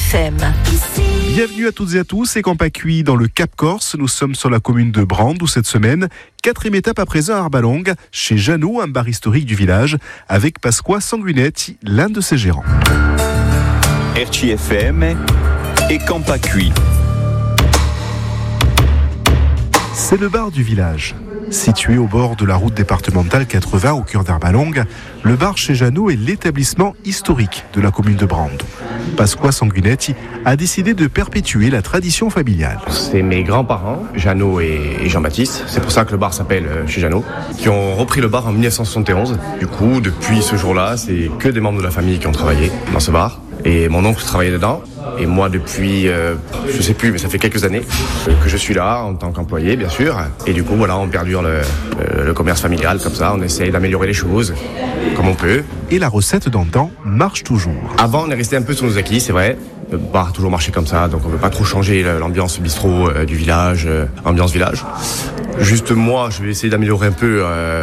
FM. Bienvenue à toutes et à tous, c'est Campa Cuit dans le Cap Corse. Nous sommes sur la commune de Brande où cette semaine, 4e étape à présent à Arbalong, chez Jeannot, un bar historique du village, avec Pasqua Sanguinetti, l'un de ses gérants. RCFM et Campa Cuit. C'est le bar du village. Situé au bord de la route départementale 80 au cœur d'Arbalong, le bar chez Jeannot est l'établissement historique de la commune de Brande. Pasqua Sanguinetti a décidé de perpétuer la tradition familiale. C'est mes grands-parents, Jeannot et Jean-Baptiste, c'est pour ça que le bar s'appelle chez Jeannot, qui ont repris le bar en 1971. Du coup, depuis ce jour-là, c'est que des membres de la famille qui ont travaillé dans ce bar. Et mon oncle travaillait dedans. Et moi, depuis, je sais plus, mais ça fait quelques années que je suis là en tant qu'employé, bien sûr. Et du coup, voilà, on perdure le commerce familial comme ça. On essaye d'améliorer les choses comme on peut. Et la recette d'antan marche toujours. Avant, on est resté un peu sur nos acquis, c'est vrai. Le bar a toujours marché comme ça, donc on ne veut pas trop changer l'ambiance bistrot du village, ambiance village. Juste moi, je vais essayer d'améliorer un peu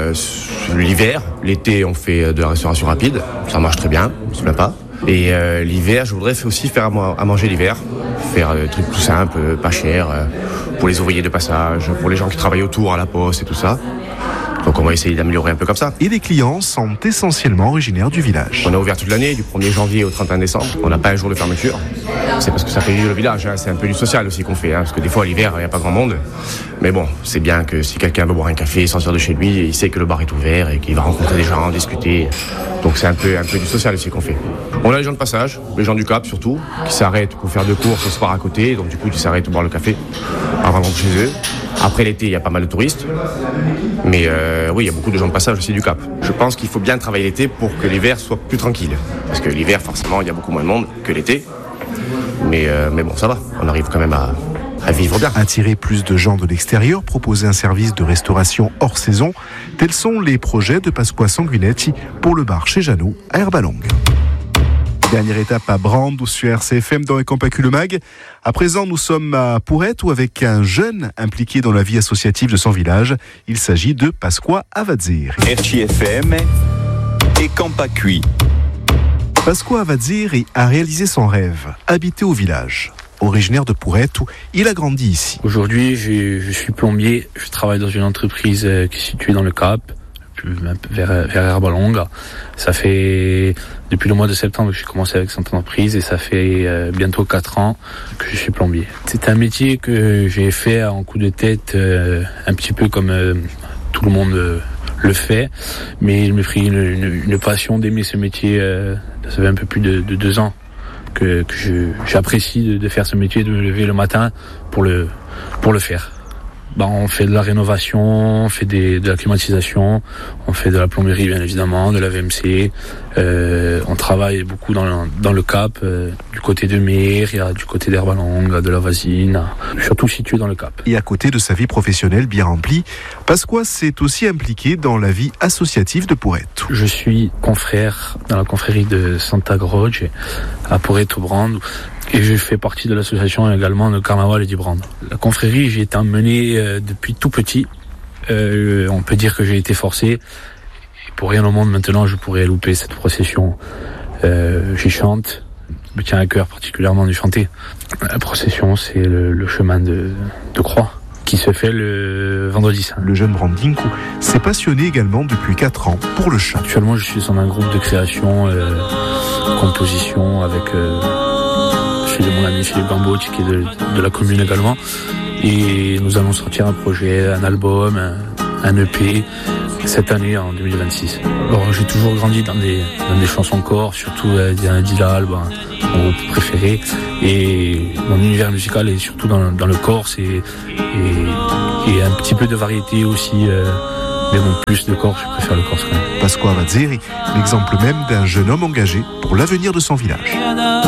l'hiver. L'été, on fait de la restauration rapide. Ça marche très bien, on se plaint pas. Et l'hiver, je voudrais aussi faire à manger l'hiver, faire des trucs plus simples, pas chers, pour les ouvriers de passage, pour les gens qui travaillent autour à la poste et tout ça. Donc on va essayer d'améliorer un peu comme ça. Et les clients sont essentiellement originaires du village. On est ouvert toute l'année, du 1er janvier au 31 décembre. On n'a pas un jour de fermeture. C'est parce que ça fait vivre le village, hein. C'est un peu du social aussi qu'on fait, hein. Parce que des fois l'hiver, il n'y a pas grand monde. Mais bon, c'est bien que si quelqu'un veut boire un café, sortir de chez lui, il sait que le bar est ouvert et qu'il va rencontrer des gens, discuter. Donc c'est un peu du social aussi qu'on fait. On a les gens de passage, les gens du Cap surtout, qui s'arrêtent pour faire 2 courses au sport à côté. Donc du coup, ils s'arrêtent pour boire le café avant de rentrer chez eux. Après l'été, il y a pas mal de touristes. Mais oui, il y a beaucoup de gens de passage aussi du Cap. Je pense qu'il faut bien travailler l'été pour que l'hiver soit plus tranquille. Parce que l'hiver, forcément, il y a beaucoup moins de monde que l'été. Mais bon, ça va. On arrive quand même à vivre bien. Attirer plus de gens de l'extérieur, proposer un service de restauration hors saison, tels sont les projets de Pasqua Sanguinetti pour le bar chez Jeannot à Arbalong. Dernière étape à Brande ou sur RCFM dans Campa Cuit le Mag. À présent, nous sommes à Pourrette ou avec un jeune impliqué dans la vie associative de son village. Il s'agit de Pasqua Avadzir. RCFM et Campa Cuit. Pasqua Avadzir a réalisé son rêve, habiter au village. Originaire de Pourrette, où il a grandi ici. Aujourd'hui, je suis plombier. Je travaille dans une entreprise qui est située dans le Cap, vers Arbalong. Ça fait depuis le mois de septembre que j'ai commencé avec cette entreprise et ça fait bientôt 4 ans que je suis plombier. C'est un métier que j'ai fait en coup de tête, un petit peu comme tout le monde le fait, mais je me pris une passion d'aimer ce métier. Ça fait un peu plus de 2 ans que j'apprécie de faire ce métier, de me lever le matin pour le faire. On fait de la rénovation, on fait de la climatisation, on fait de la plomberie bien évidemment, de la VMC. On travaille beaucoup dans le Cap, du côté de Mer, du côté d'Arbalong, de la Vasine, surtout situé dans le Cap. Et à côté de sa vie professionnelle bien remplie, Pasqua s'est aussi impliqué dans la vie associative de Pourrette. Je suis confrère dans la confrérie de Santa Croce à Pourrette au Brande. Et je fais partie de l'association également de Carnaval et du Brande. La confrérie, j'ai été emmené depuis tout petit. On peut dire que j'ai été forcé. Et pour rien au monde, maintenant, je pourrais louper cette procession. J'y chante. Je me tiens à cœur particulièrement de chanter. La procession, c'est le chemin de croix qui se fait le vendredi saint. Le jeune Brandinko s'est passionné également depuis 4 ans pour le chant. Actuellement, je suis dans un groupe de création, composition avec... de mon ami Philippe Gambotti qui est de la commune également, et nous allons sortir un projet, un album, un EP cette année en 2026. Alors j'ai toujours grandi dans des chansons corse, surtout Dilal, mon groupe préféré, et mon univers musical est surtout dans le corse et un petit peu de variété aussi, mais bon, plus de corse, je préfère le corse quand même. Pasqua Avadzir, l'exemple même d'un jeune homme engagé pour l'avenir de son village.